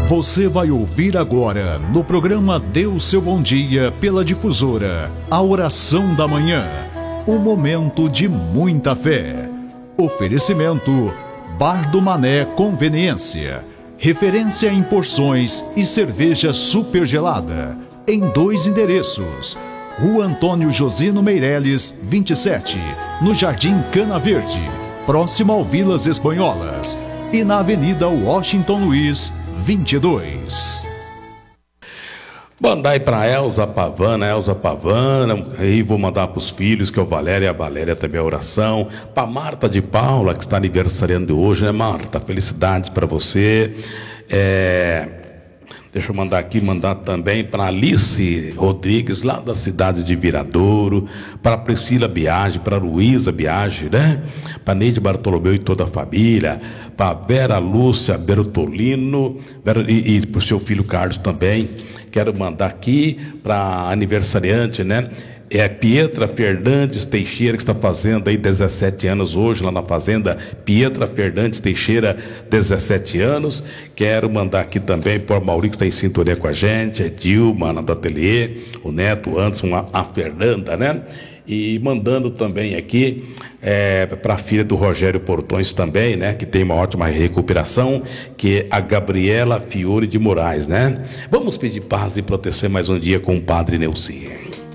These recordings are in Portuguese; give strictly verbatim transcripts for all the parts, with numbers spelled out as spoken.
Você vai ouvir agora, no programa Deus Seu Bom Dia, pela Difusora, a oração da manhã, um momento de muita fé. Oferecimento, Bar do Mané Conveniência, referência em porções e cerveja super gelada, em dois endereços. Rua Antônio Josino Meireles, vinte e sete, no Jardim Cana Verde, próximo ao Vilas Espanholas, e na Avenida Washington Luiz, vinte e dois. Mandar aí para Elza Pavana, Elza Pavana, aí vou mandar para os filhos, que é o Valéria, a Valéria também a oração, para Marta de Paula, que está aniversariando hoje, né, Marta? Felicidades para você. É... Deixa eu mandar aqui, mandar também para Alice Rodrigues, lá da cidade de Viradouro, para Priscila Biagi, para Luísa Biagi, né? Para Neide Bartolomeu e toda a família, para Vera Lúcia Bertolino, e, e para o seu filho Carlos também. Quero mandar aqui para aniversariante, né? É Pietra Fernandes Teixeira, que está fazendo aí dezessete anos hoje, lá na fazenda Pietra Fernandes Teixeira, dezessete anos. Quero mandar aqui também para o Maurício, que está em sintonia com a gente, é Dilma, lá do ateliê, o Neto, o Anderson, a, a Fernanda, né? E mandando também aqui é, para a filha do Rogério Portões também, né? Que tem uma ótima recuperação, que é a Gabriela Fiore de Moraes, né? Vamos pedir paz e proteção mais um dia com o Padre Neuci.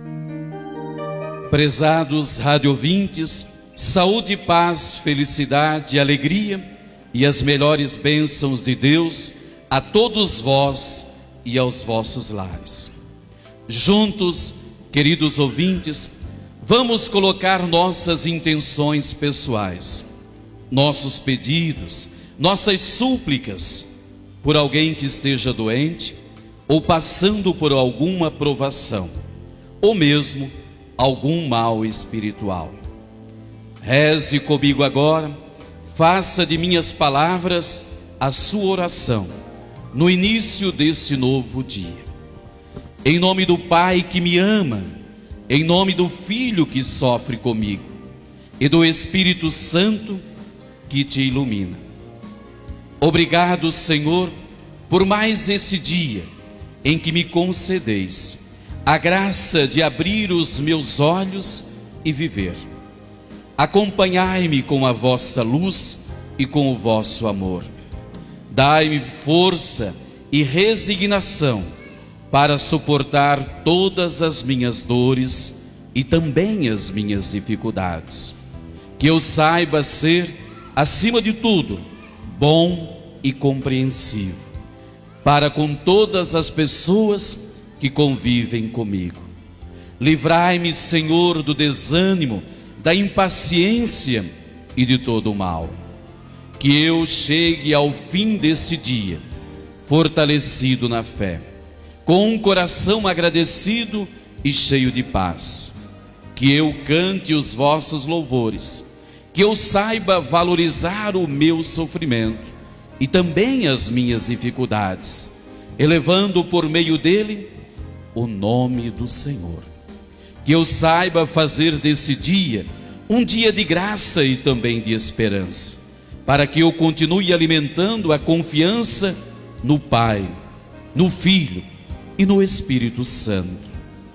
Prezados radiovintes, saúde, paz, felicidade, alegria e as melhores bênçãos de Deus a todos vós e aos vossos lares. Juntos, queridos ouvintes, vamos colocar nossas intenções pessoais, nossos pedidos, nossas súplicas por alguém que esteja doente ou passando por alguma provação, ou mesmo algum mal espiritual. Reze comigo agora, faça de minhas palavras a sua oração, no início deste novo dia. Em nome do Pai que me ama, em nome do Filho que sofre comigo, e do Espírito Santo que te ilumina. Obrigado, Senhor, por mais esse dia em que me concedeis a graça de abrir os meus olhos e viver. Acompanhai-me com a vossa luz e com o vosso amor. Dai-me força e resignação para suportar todas as minhas dores e também as minhas dificuldades. Que eu saiba ser, acima de tudo, bom e compreensivo para com todas as pessoas que convivem comigo. Livrai-me, Senhor, do desânimo, da impaciência e de todo o mal. Que eu chegue ao fim deste dia, fortalecido na fé, com um coração agradecido e cheio de paz. Que eu cante os vossos louvores, que eu saiba valorizar o meu sofrimento e também as minhas dificuldades, elevando por meio dele o nome do Senhor. Que eu saiba fazer desse dia um dia de graça e também de esperança, para que eu continue alimentando a confiança no Pai, no Filho e no Espírito Santo.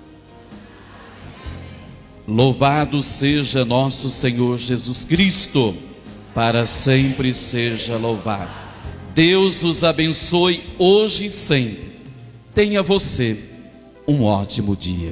Louvado seja nosso Senhor Jesus Cristo, para sempre seja louvado. Deus os abençoe hoje e sempre. Tenha você um ótimo dia.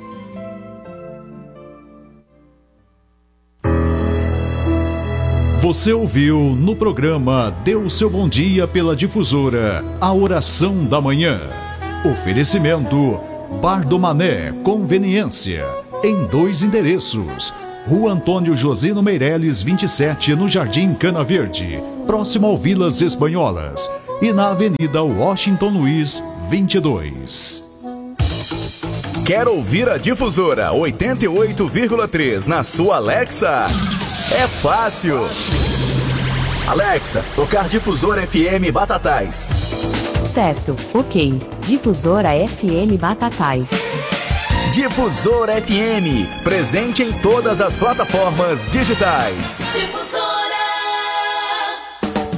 Você ouviu no programa Deus Seu Bom Dia pela Difusora, a oração da manhã. Oferecimento, Bar do Mané Conveniência, em dois endereços. Rua Antônio Josino Meireles, vinte e sete, no Jardim Cana Verde, próximo ao Vilas Espanholas, e na Avenida Washington Luiz, vinte e dois. Quer ouvir a Difusora oitenta e oito vírgula três na sua Alexa? É fácil. Alexa, tocar Difusora F M Batatais. Certo, ok. Difusora F M Batatais. Difusora F M, presente em todas as plataformas digitais. Todo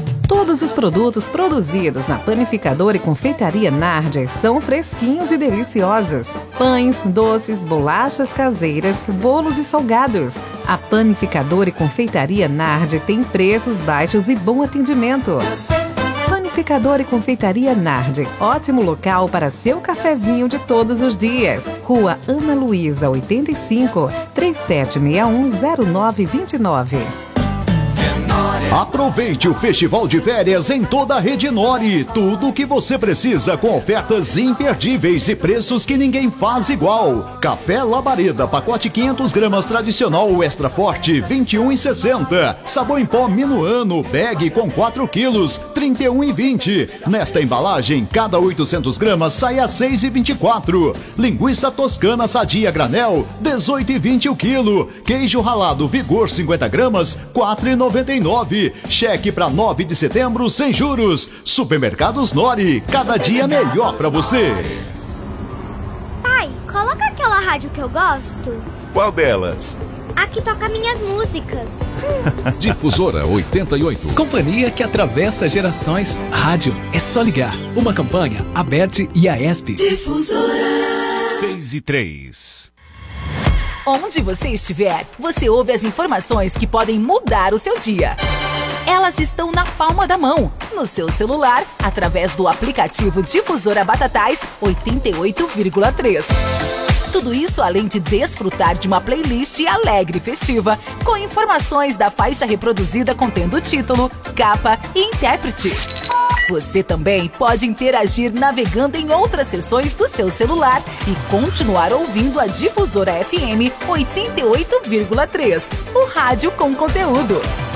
Todos os produtos produzidos na Panificadora e Confeitaria Nardi são fresquinhos e deliciosos. Pães, doces, bolachas caseiras, bolos e salgados. A Panificadora e Confeitaria Nardi tem preços baixos e bom atendimento. Panificadora e Confeitaria Nardi, ótimo local para seu cafezinho de todos os dias. Rua Ana Luísa, oitenta e cinco, trinta e sete sessenta e um, zero nove dois nove. Aproveite o festival de férias em toda a rede Nori. Tudo o que você precisa com ofertas imperdíveis e preços que ninguém faz igual. Café Labareda, pacote quinhentas gramas tradicional extra forte, vinte e um e sessenta. Sabão em pó Minuano, bag com quatro quilos, trinta e um e vinte. Nesta embalagem, cada oitocentas gramas sai a seis e vinte e quatro. Linguiça toscana sadia granel, dezoito e vinte o quilo. Queijo ralado Vigor cinquenta gramas, quatro e noventa e nove. Cheque para nove de setembro sem juros. Supermercados Nori, cada dia melhor para você. Pai, coloca aquela rádio que eu gosto. Qual delas? A que toca minhas músicas. Difusora oitenta e oito. Companhia que atravessa gerações. Rádio é só ligar. Uma campanha, Aberte e a ESP. Difusora seis e três. Onde você estiver, você ouve as informações que podem mudar o seu dia. Elas estão na palma da mão, no seu celular, através do aplicativo Difusora Batatais oitenta e oito vírgula três. Tudo isso além de desfrutar de uma playlist alegre e festiva, com informações da faixa reproduzida contendo título, capa e intérprete. Você também pode interagir navegando em outras seções do seu celular e continuar ouvindo a Difusora F M oitenta e oito vírgula três, o rádio com conteúdo.